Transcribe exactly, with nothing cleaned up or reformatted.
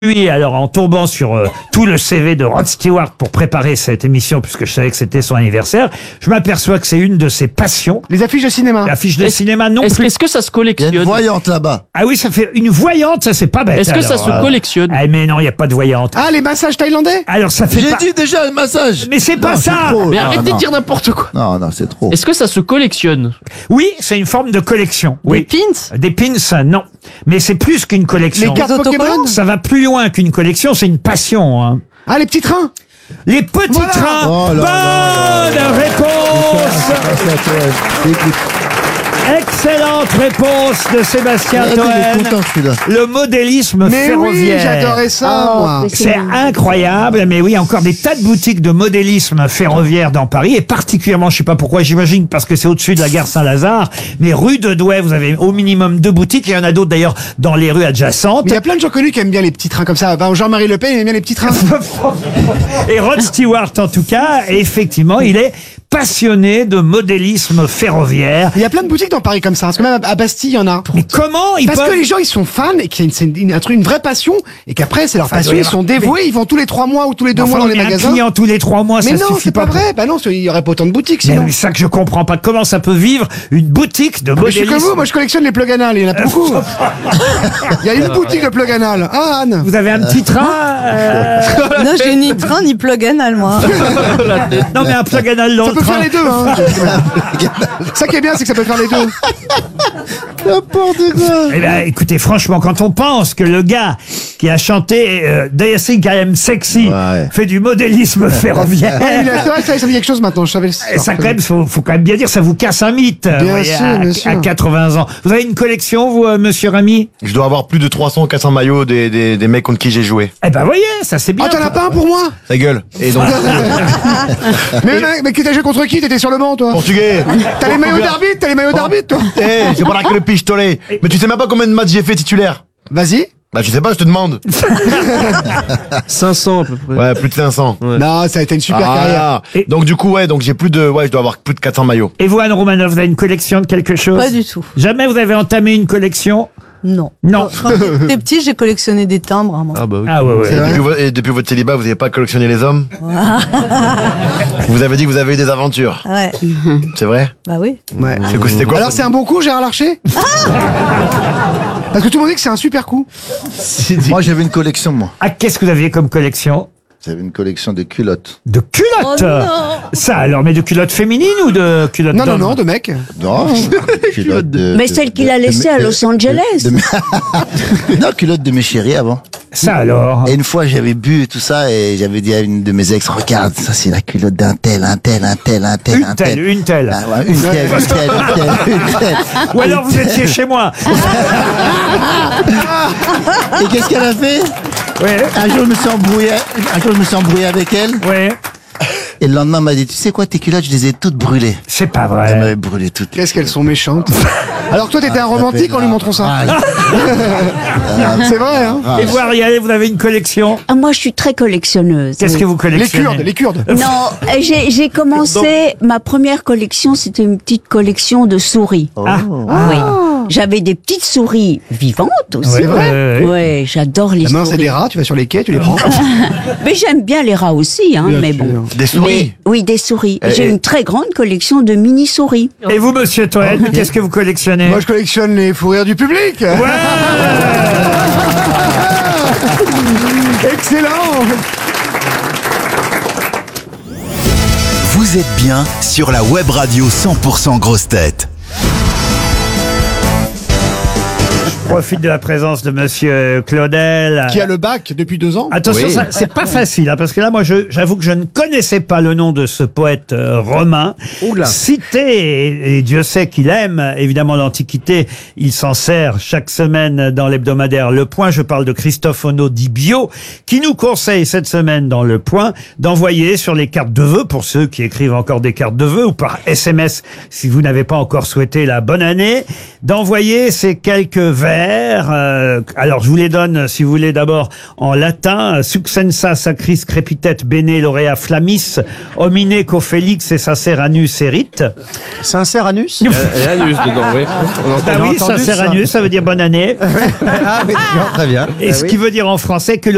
Oui, alors en tombant sur euh, tout le C V de Rod Stewart pour préparer cette émission, puisque je savais que c'était son anniversaire, je m'aperçois que c'est une de ses passions. Les affiches de cinéma. L'affiche de Est-ce- cinéma non Est-ce plus. est-ce que ça se Il y a collectionne une voyante là-bas. Ah oui, ça fait une voyante, ça c'est pas bête. Est-ce que ça alors, se euh. collectionne Ah mais non, il y a pas de voyante. Ah, les massages thaïlandais. Alors ça fait J'ai pas... dit déjà le massage. Mais c'est pas Non, ça. trop. Mais Non, arrêtez non. de dire n'importe quoi. Non, non, c'est trop. Est-ce que ça se collectionne Oui, c'est une forme de collection. Oui. Des pins? Des pins, non. Mais c'est plus qu'une collection. Les cartes Pokémon. Ça va plus loin qu'une collection, c'est une passion. Hein. Ah, les petits trains. Les petits Voilà. trains. Oh là là Bonne réponse. Écoute, Excellente réponse de Sébastien il est Toen. content celui-là. Le modélisme Mais oui, ferroviaire. j'adorais ça, moi. C'est incroyable, mais oui, encore des tas de boutiques de modélisme ferroviaire dans Paris, et particulièrement, je sais pas pourquoi, j'imagine parce que c'est au-dessus de la gare Saint-Lazare, mais rue de Douai, vous avez au minimum deux boutiques, il y en a d'autres d'ailleurs dans les rues adjacentes. Mais il y a plein de gens connus qui aiment bien les petits trains comme ça. Ben, Jean-Marie Le Pen, il aime bien les petits trains. Et Rod Stewart, en tout cas, effectivement, il est passionné de modélisme ferroviaire. Il y a plein de boutiques dans Paris comme ça. Parce que même à Bastille, il y en a. Mais comment ils Parce peuvent... que les gens, ils sont fans et qu'il y a une, c'est une, un truc, une vraie passion et qu'après, c'est leur Enfin, passion. il doit y Ils sont avoir- dévoués. Ils vont tous les trois mois ou tous les deux Enfin, mois dans les mais magasins. un client tous les trois mois, Mais ça non, suffit c'est pas pour- vrai. Bah non, il y aurait pas autant de boutiques Mais sinon. c'est ça que je comprends pas. Comment ça peut vivre une boutique de Mais je suis modélisme? comme vous, moi je collectionne les plugs anal, il y en a beaucoup. Il y a une boutique de plugs anal. Ah, Anne. Vous avez un petit train euh, Non, j'ai ni train ni plug anal, moi. Non, mais un plug anal dans Ça le peut train. faire les deux, hein. Ça qui est bien, c'est que ça peut faire les deux. N'importe quoi. Eh ben, écoutez, franchement, quand on pense que le gars qui a chanté euh, Dancing I Am Sexy Ouais. fait du modélisme ferroviaire, Ouais, il a- C'est vrai que ça, ça dit quelque chose maintenant, je savais le et ça quand même, faut, faut quand même bien dire, ça vous casse un mythe. vous voyez, sûr, à, bien sûr. à quatre-vingts ans. Vous avez une collection, vous, euh, monsieur Rami? Je dois avoir plus de trois cents ou quatre cents maillots des, des, des mecs contre qui j'ai joué. Eh ben, voyez, ça c'est bien. Ah, t'en as pas un pour moi? Ta gueule. Et donc, Mais, mais, mais qui t'as joué contre qui? T'étais sur le banc, toi? portugais. T'as les maillots d'arbitre? T'as les maillots d'arbitre, toi? Eh, c'est pas là que le pistolet. Mais tu sais même pas combien de matchs j'ai fait titulaire. Vas-y. Bah, tu sais pas, je te demande. cinq cents à peu près. Ouais, plus de cinq cents. Non, ça a été une super Ah, carrière. Et- donc du coup, ouais, donc j'ai plus de, ouais, je dois avoir plus de quatre cents maillots. Et vous, Anne Romanoff, vous avez une collection de quelque chose? Pas du tout. Jamais vous avez entamé une collection? Non. Non. Quand j'étais petit, j'ai collectionné des timbres, hein, moi. Ah bah oui. Ah ouais, ouais. C'est Et vrai. depuis, vo- et depuis votre célibat, vous n'avez pas collectionné les hommes? Vous avez dit que vous avez eu des aventures. Ouais. C'est vrai? Bah oui. Ouais. C'est quoi, c'était quoi? Alors, c'est un bon coup, Gérard Larcher? Parce que tout le monde dit que c'est un super coup. Moi, j'avais une collection, moi. Ah, qu'est-ce que vous aviez comme collection? J'avais une collection de culottes. De culottes? Oh non. Ça alors, mais de culottes féminines ou de culottes Non, non, d'hommes? non, de mec. Non, culottes de. Mais de- celle qu'il de- a de- laissée à de- Los Angeles. de- de- non, culottes de mes chéris avant. Ça alors. Et une fois, j'avais bu et tout ça, et j'avais dit à une de mes ex, regarde, ça c'est la culotte d'un tel, un tel, un tel, un tel, Une un telle, tel. une telle. Ah ouais, une telle, une telle, une telle, une telle. Ou alors vous étiez chez moi. Et qu'est-ce qu'elle a fait? Ouais, Un jour, je me suis embrouillé, un jour, je me suis embrouillé avec elle, ouais. et le lendemain, elle m'a dit, tu sais quoi, tes culottes, je les ai toutes brûlées. C'est pas Elle vrai. m'avait brûlé toutes. Qu'est-ce qu'elles sont méchantes. Alors que toi, t'étais un romantique en lui montrant ça. Ah, C'est vrai, hein. Et vous, Ariel, vous avez une collection? Ah, moi, je suis très collectionneuse. Qu'est-ce oui. que vous Les collectionnez? Kurdes, les Kurdes. Non, euh, j'ai j'ai commencé, ma première collection, c'était une petite collection de souris. Ah, Oui. J'avais des petites souris vivantes aussi. Ouais, ouais, ouais. Ouais, j'adore les Maintenant, c'est souris. des rats, tu vas sur les quais, tu les prends. Mais j'aime bien les rats aussi, hein, Bien mais sûr. bon. Des souris? Mais- oui, des souris. Et- J'ai et- une très grande collection de mini-souris. Et vous, monsieur Toen, qu'est-ce que vous collectionnez? Moi, je collectionne les fous rires du public. Excellent. Vous êtes bien sur la web radio cent pour cent Grosses Têtes. Je profite de la présence de monsieur Claudel. Qui a le bac depuis deux ans. Attention, ça, c'est pas facile, hein, parce que là, moi, je- j'avoue que je ne connaissais pas le nom de ce poète euh, romain. Oula. Cité, et, et Dieu sait qu'il aime, évidemment, l'Antiquité. Il s'en sert chaque semaine dans l'hebdomadaire Le Point. Je parle de Christophe Ono Di Bio, qui nous conseille cette semaine dans Le Point d'envoyer sur les cartes de vœux, pour ceux qui écrivent encore des cartes de vœux, ou par S M S, si vous n'avez pas encore souhaité la bonne année, d'envoyer ces quelques vers. Euh, alors, je vous les donne, si vous voulez, d'abord en latin. Succensa sacris crepitet bene laurea flammis, homine co felix et sacer anus erit. Sincère anus. Et anus dedans, oui. On entend Ah oui, entendu sacer ça. anus, ça veut dire bonne année. Ah, mais très bien. Et ce qui veut dire en français que le